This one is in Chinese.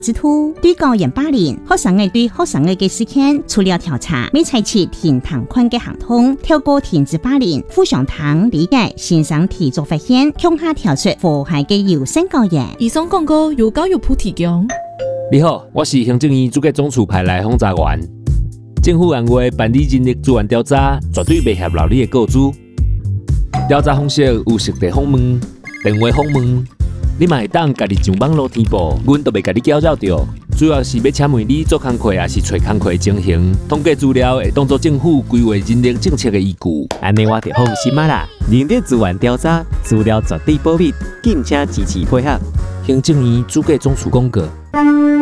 指出，对高原霸凌，学生会对学生的事件除了调查，未采取停堂款的行动，透过停止霸凌，互相堂理解先生提出发现，向下调出祸害的优先教育。 以上广告由教育部提供。 你好，我是行政院主计总处派来访查员。政府按月办理人力资源调查，绝对袂泄露你的个资。调查方式有实地访问、电话访问。你嘛会当家己上网络填报，阮都袂甲你搅扰着。主要是要请问你做工课，还是找工课情形，统计资料会当作政府规划人力政策的依据。 安尼我就放心啦。人力资源调查资料绝对保密，敬请支持配合。 行政院主计总处公告。